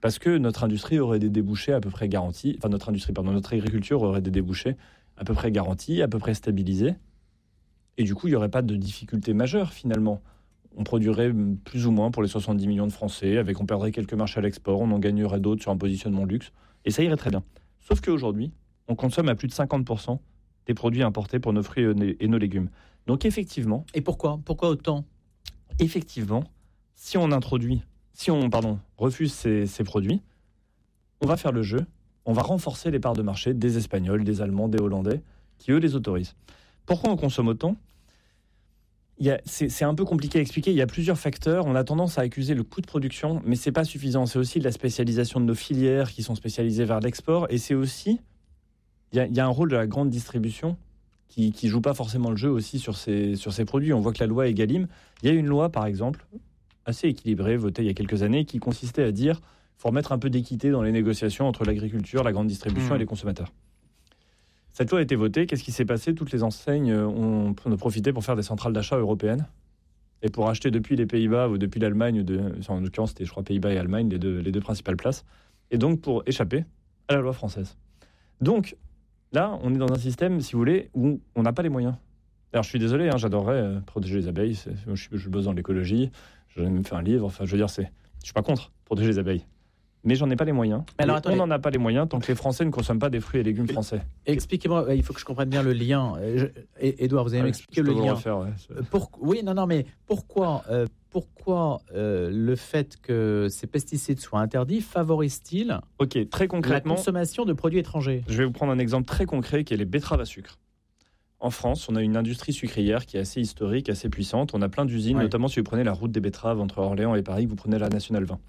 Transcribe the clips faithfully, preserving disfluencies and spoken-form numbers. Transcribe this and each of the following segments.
Parce que notre industrie aurait des débouchés à peu près garantis, enfin notre industrie, pardon, notre agriculture aurait des débouchés à peu près garantis, à peu près stabilisés. Et du coup, il n'y aurait pas de difficulté majeure finalement. On produirait plus ou moins pour les soixante-dix millions de Français, avec on perdrait quelques marchés à l'export, on en gagnerait d'autres sur un positionnement luxe, et ça irait très bien. Sauf qu'aujourd'hui, on consomme à plus de cinquante pour cent des produits importés pour nos fruits et nos légumes. Donc effectivement... Et pourquoi ? Pourquoi autant ? Effectivement, si on introduit, si on pardon, refuse ces, ces produits, on va faire le jeu, on va renforcer les parts de marché des Espagnols, des Allemands, des Hollandais, qui eux les autorisent. Pourquoi on consomme autant ? Il y a, c'est, c'est un peu compliqué à expliquer. Il y a plusieurs facteurs. On a tendance à accuser le coût de production, mais c'est pas suffisant. C'est aussi de la spécialisation de nos filières qui sont spécialisées vers l'export. Et c'est aussi, il y a, il y a un rôle de la grande distribution qui qui joue pas forcément le jeu aussi sur ces, sur ces produits. On voit que la loi Egalim, il y a une loi, par exemple, assez équilibrée, votée il y a quelques années, qui consistait à dire qu'il faut remettre un peu d'équité dans les négociations entre l'agriculture, la grande distribution mmh. et les consommateurs. Cette loi a été votée. Qu'est-ce qui s'est passé ? Toutes les enseignes ont, ont profité pour faire des centrales d'achat européennes et pour acheter depuis les Pays-Bas ou depuis l'Allemagne, de, en l'occurrence c'était je crois Pays-Bas et Allemagne, les deux, les deux principales places, et donc pour échapper à la loi française. Donc là, on est dans un système, si vous voulez, où on n'a pas les moyens. Alors je suis désolé, hein, j'adorerais euh, protéger les abeilles. C'est, je, je bosse dans l'écologie, j'en ai même fait un livre. Enfin, je veux dire, c'est, je suis pas contre protéger les abeilles. Mais j'en ai pas les moyens. Alors, on n'en a pas les moyens tant que les Français ne consomment pas des fruits et légumes français. Expliquez-moi, il faut que je comprenne bien le lien. Je, Édouard, vous allez ouais, m'expliquer le lien. Refaire, ouais, Pour, oui, non, non, mais pourquoi, euh, pourquoi euh, le fait que ces pesticides soient interdits favorise-t-il Ok, très concrètement, la consommation de produits étrangers ? Je vais vous prendre un exemple très concret qui est les betteraves à sucre. En France, on a une industrie sucrière qui est assez historique, assez puissante. On a plein d'usines, ouais. notamment si vous prenez la route des betteraves entre Orléans et Paris, vous prenez la Nationale vingt.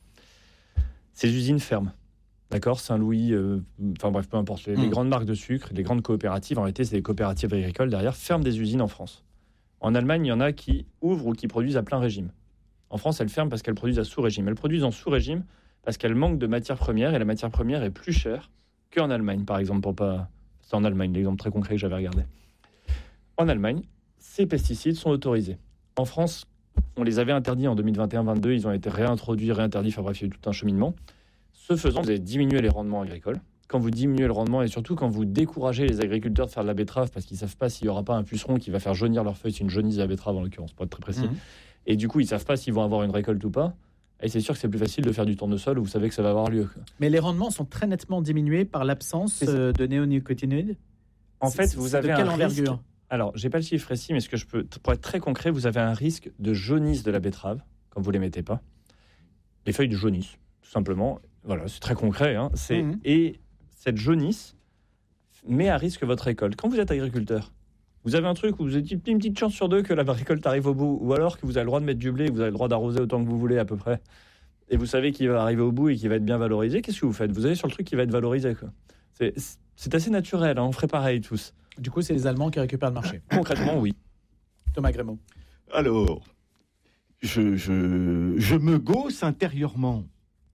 Ces usines ferment, d'accord ? Saint-Louis, euh, enfin bref, peu importe. Les, mmh. les grandes marques de sucre, les grandes coopératives, en réalité, c'est des coopératives agricoles derrière, ferment des usines en France. En Allemagne, il y en a qui ouvrent ou qui produisent à plein régime. En France, elles ferment parce qu'elles produisent à sous-régime. Elles produisent en sous-régime parce qu'elles manquent de matières premières et la matière première est plus chère qu'en Allemagne, par exemple. Pour pas... C'est en Allemagne, l'exemple très concret que j'avais regardé. En Allemagne, ces pesticides sont autorisés. En France, on les avait interdits en deux mille vingt et un vingt-deux, ils ont été réintroduits, réinterdits, enfin bref, il y a eu tout un cheminement. Ce faisant, vous avez diminué les rendements agricoles. Quand vous diminuez le rendement et surtout quand vous découragez les agriculteurs de faire de la betterave parce qu'ils ne savent pas s'il n'y aura pas un puceron qui va faire jaunir leurs feuilles, c'est une jaunisse de la betterave en l'occurrence, pour être très précis. Mmh. Et du coup, ils ne savent pas s'ils vont avoir une récolte ou pas. Et c'est sûr que c'est plus facile de faire du tournesol où vous savez que ça va avoir lieu. Mais les rendements sont très nettement diminués par l'absence euh, de néonicotinoïdes. En fait, c'est, vous c'est avez de quelle un envergure risque... Alors, j'ai pas le chiffre précis, mais ce que je peux, pour être très concret, vous avez un risque de jaunisse de la betterave quand vous les mettez pas. Les feuilles de jaunissent, tout simplement. Voilà, c'est très concret. Hein. C'est... Mmh. Et cette jaunisse met à risque votre récolte. Quand vous êtes agriculteur, vous avez un truc où vous avez une petite chance sur deux que la récolte arrive au bout, ou alors que vous avez le droit de mettre du blé, vous avez le droit d'arroser autant que vous voulez à peu près, et vous savez qu'il va arriver au bout et qu'il va être bien valorisé. Qu'est-ce que vous faites ? Vous allez sur le truc qui va être valorisé, quoi. C'est, c'est assez naturel. Hein. On ferait pareil tous. Du coup, c'est les Allemands qui récupèrent le marché. Concrètement, oui. Thomas Grémaud. Alors, je, je, je me gausse intérieurement.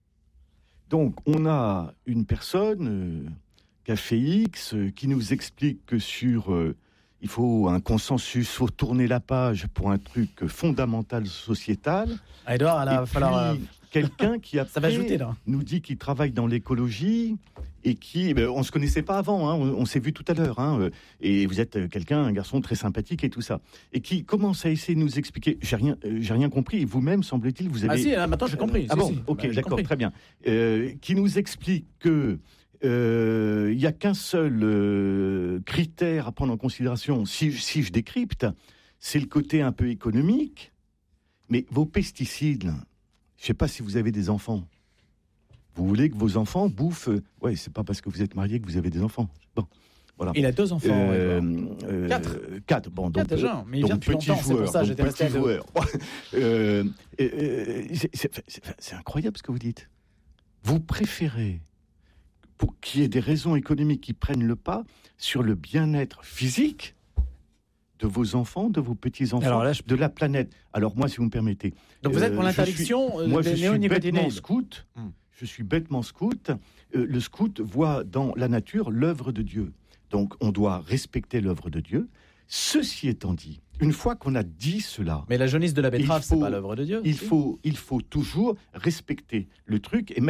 Donc, on a une personne, euh, Café X, euh, qui nous explique que sur... Euh, il faut un consensus, il faut tourner la page pour un truc fondamental sociétal. Ah, Edouard, il va falloir... Euh... Quelqu'un qui a ça va ajouter, là. nous dit qu'il travaille dans l'écologie et qui, ben, on se connaissait pas avant, hein, on, on s'est vu tout à l'heure, hein, et vous êtes quelqu'un, un garçon très sympathique et tout ça, et qui commence à essayer de nous expliquer. J'ai rien, euh, j'ai rien compris. Et vous-même, semble-t-il, vous avez. Ah si, là, maintenant j'ai compris. Ah si, bon, si. ok, bah, d'accord, compris. Très bien. Euh, qui nous explique que il euh, y a qu'un seul euh, critère à prendre en considération. Si, si je décrypte, c'est le côté un peu économique. Mais vos pesticides. Là, je ne sais pas si vous avez des enfants. Vous voulez que vos enfants bouffent... Ouais, c'est pas parce que vous êtes marié que vous avez des enfants. Bon, voilà. Il a deux enfants. Euh, euh, quatre. Quatre, bon. Donc, quatre déjà, mais il donc vient depuis petit longtemps, joueur, c'est pour ça que j'étais resté à deux. euh, euh, c'est, c'est, c'est, c'est incroyable ce que vous dites. Vous préférez pour qu'il y ait des raisons économiques qui prennent le pas sur le bien-être physique de vos enfants, de vos petits-enfants, alors là, je... de la planète. Alors moi, si vous me permettez... Donc vous êtes pour euh, l'interdiction suis, Moi, des je suis bêtement scout. Hum. Je suis bêtement scout. Euh, le scout voit dans la nature l'œuvre de Dieu. Donc on doit respecter l'œuvre de Dieu. Ceci étant dit, une fois qu'on a dit cela... Mais la jaunisse de la betterave, faut, c'est pas l'œuvre de Dieu. Il si. faut, il faut toujours respecter le truc et